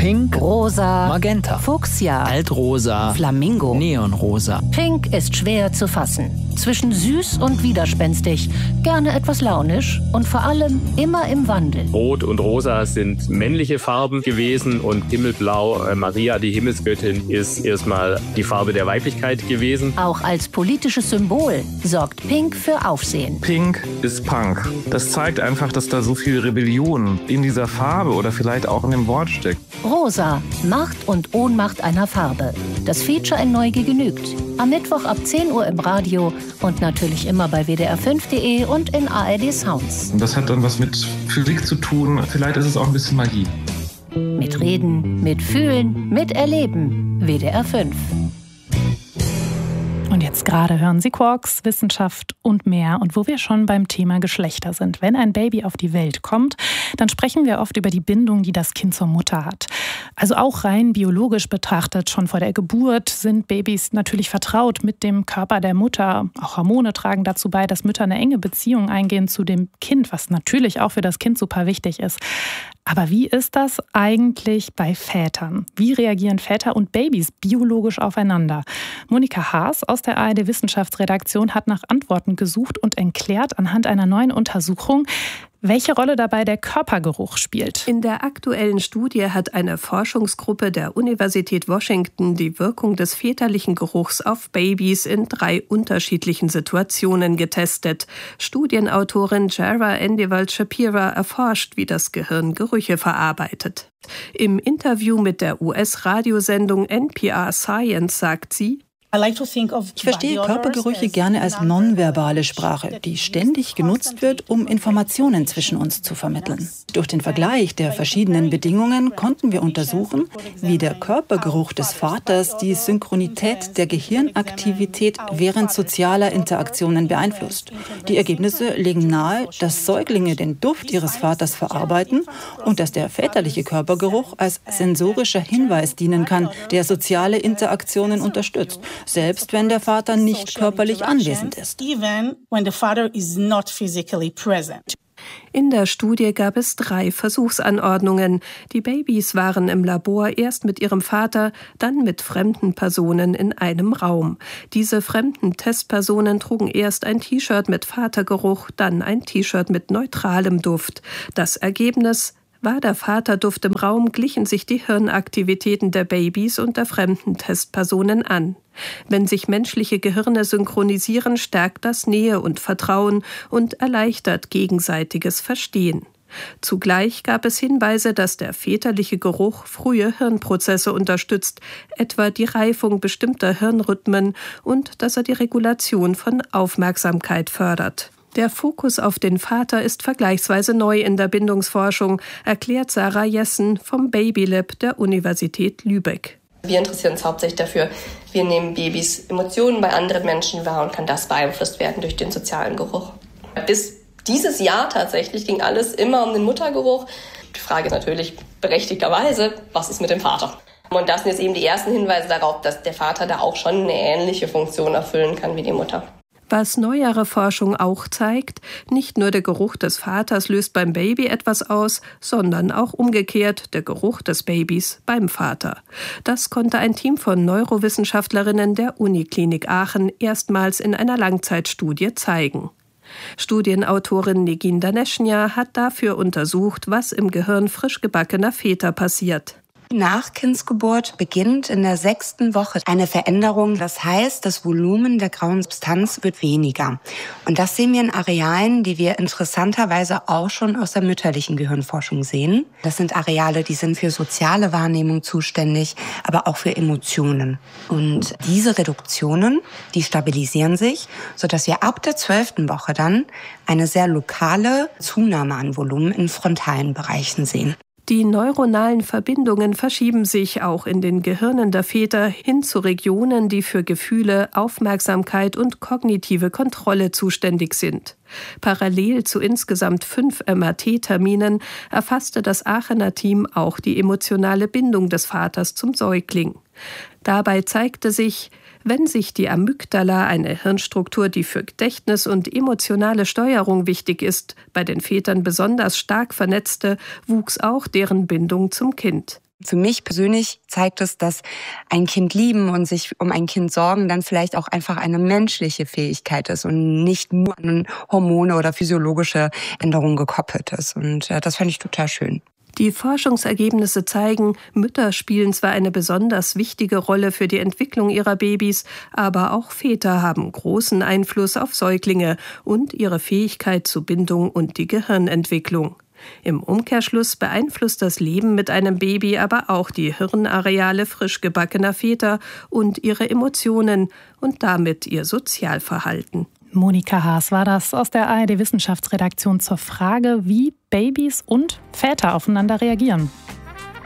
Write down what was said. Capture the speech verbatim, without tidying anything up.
Pink, rosa, Magenta, Fuchsia, Altrosa, Flamingo. Neonrosa. Pink ist schwer zu fassen. Zwischen süß und widerspenstig, gerne etwas launisch und vor allem immer im Wandel. Rot und Rosa sind männliche Farben gewesen und Himmelblau, äh, Maria, die Himmelsgöttin, ist erstmal die Farbe der Weiblichkeit gewesen. Auch als politisches Symbol sorgt Pink für Aufsehen. Pink ist Punk. Das zeigt einfach, dass da so viel Rebellion in dieser Farbe oder vielleicht auch in dem Wort steckt. Rosa, Macht und Ohnmacht einer Farbe. Das Feature in Neugier genügt. Am Mittwoch ab zehn Uhr im Radio und natürlich immer bei w d r fünf punkt d e und in A R D Sounds. Und das hat dann was mit Physik zu tun. Vielleicht ist es auch ein bisschen Magie. Mit Reden, mit Fühlen, mit Erleben. W D R fünf. Und jetzt gerade hören Sie Quarks, Wissenschaft und mehr. Und wo wir schon beim Thema Geschlechter sind. Wenn ein Baby auf die Welt kommt, dann sprechen wir oft über die Bindung, die das Kind zur Mutter hat. Also auch rein biologisch betrachtet, schon vor der Geburt sind Babys natürlich vertraut mit dem Körper der Mutter. Auch Hormone tragen dazu bei, dass Mütter eine enge Beziehung eingehen zu dem Kind, was natürlich auch für das Kind super wichtig ist. Aber wie ist das eigentlich bei Vätern? Wie reagieren Väter und Babys biologisch aufeinander? Monika Haas aus der A R D-Wissenschaftsredaktion hat nach Antworten gesucht und erklärt anhand einer neuen Untersuchung, welche Rolle dabei der Körpergeruch spielt. In der aktuellen Studie hat eine Forschungsgruppe der Universität Washington die Wirkung des väterlichen Geruchs auf Babys in drei unterschiedlichen Situationen getestet. Studienautorin Jara Endewald-Shapira erforscht, wie das Gehirn Gerüche verarbeitet. Im Interview mit der U S-Radiosendung N P R Science sagt sie: Ich verstehe Körpergerüche gerne als nonverbale Sprache, die ständig genutzt wird, um Informationen zwischen uns zu vermitteln. Durch den Vergleich der verschiedenen Bedingungen konnten wir untersuchen, wie der Körpergeruch des Vaters die Synchronität der Gehirnaktivität während sozialer Interaktionen beeinflusst. Die Ergebnisse legen nahe, dass Säuglinge den Duft ihres Vaters verarbeiten und dass der väterliche Körpergeruch als sensorischer Hinweis dienen kann, der soziale Interaktionen unterstützt, selbst wenn der Vater nicht körperlich anwesend ist. In der Studie gab es drei Versuchsanordnungen. Die Babys waren im Labor erst mit ihrem Vater, dann mit fremden Personen in einem Raum. Diese fremden Testpersonen trugen erst ein T-Shirt mit Vatergeruch, dann ein T-Shirt mit neutralem Duft. Das Ergebnis: War der Vaterduft im Raum, glichen sich die Hirnaktivitäten der Babys und der fremden Testpersonen an. Wenn sich menschliche Gehirne synchronisieren, stärkt das Nähe und Vertrauen und erleichtert gegenseitiges Verstehen. Zugleich gab es Hinweise, dass der väterliche Geruch frühe Hirnprozesse unterstützt, etwa die Reifung bestimmter Hirnrhythmen, und dass er die Regulation von Aufmerksamkeit fördert. Der Fokus auf den Vater ist vergleichsweise neu in der Bindungsforschung, erklärt Sarah Jessen vom Babylab der Universität Lübeck. Wir interessieren uns hauptsächlich dafür, wie nehmen Babys Emotionen bei anderen Menschen wahr und kann das beeinflusst werden durch den sozialen Geruch. Bis dieses Jahr tatsächlich ging alles immer um den Muttergeruch. Die Frage ist natürlich berechtigterweise, was ist mit dem Vater? Und das sind jetzt eben die ersten Hinweise darauf, dass der Vater da auch schon eine ähnliche Funktion erfüllen kann wie die Mutter. Was neuere Forschung auch zeigt, nicht nur der Geruch des Vaters löst beim Baby etwas aus, sondern auch umgekehrt der Geruch des Babys beim Vater. Das konnte ein Team von Neurowissenschaftlerinnen der Uniklinik Aachen erstmals in einer Langzeitstudie zeigen. Studienautorin Negin Daneshnya hat dafür untersucht, was im Gehirn frisch gebackener Väter passiert. Nach Kindsgeburt beginnt in der sechsten Woche eine Veränderung. Das heißt, das Volumen der grauen Substanz wird weniger. Und das sehen wir in Arealen, die wir interessanterweise auch schon aus der mütterlichen Gehirnforschung sehen. Das sind Areale, die sind für soziale Wahrnehmung zuständig, aber auch für Emotionen. Und diese Reduktionen, die stabilisieren sich, sodass wir ab der zwölften Woche dann eine sehr lokale Zunahme an Volumen in frontalen Bereichen sehen. Die neuronalen Verbindungen verschieben sich auch in den Gehirnen der Väter hin zu Regionen, die für Gefühle, Aufmerksamkeit und kognitive Kontrolle zuständig sind. Parallel zu insgesamt fünf M R T-Terminen erfasste das Aachener Team auch die emotionale Bindung des Vaters zum Säugling. Dabei zeigte sich, wenn sich die Amygdala, eine Hirnstruktur, die für Gedächtnis und emotionale Steuerung wichtig ist, bei den Vätern besonders stark vernetzte, wuchs auch deren Bindung zum Kind. Für mich persönlich zeigt es, dass ein Kind lieben und sich um ein Kind sorgen dann vielleicht auch einfach eine menschliche Fähigkeit ist und nicht nur an Hormone oder physiologische Änderungen gekoppelt ist. Und das fand ich total schön. Die Forschungsergebnisse zeigen, Mütter spielen zwar eine besonders wichtige Rolle für die Entwicklung ihrer Babys, aber auch Väter haben großen Einfluss auf Säuglinge und ihre Fähigkeit zu Bindung und die Gehirnentwicklung. Im Umkehrschluss beeinflusst das Leben mit einem Baby aber auch die Hirnareale frisch gebackener Väter und ihre Emotionen und damit ihr Sozialverhalten. Monika Haas war das aus der A R D Wissenschaftsredaktion zur Frage, wie Babys und Väter aufeinander reagieren.